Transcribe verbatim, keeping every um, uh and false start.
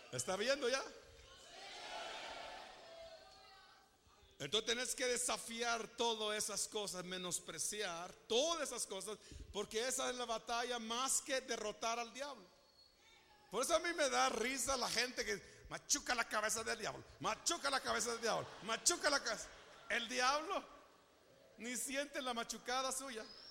¿Está viendo ya? Entonces tenés que desafiar todas esas cosas, menospreciar todas esas cosas, porque esa es la batalla más que derrotar al diablo. Por eso a mí me da risa la gente que machuca la cabeza del diablo, machuca la cabeza del diablo, machuca la cabeza. El diablo ni siente la machucada suya.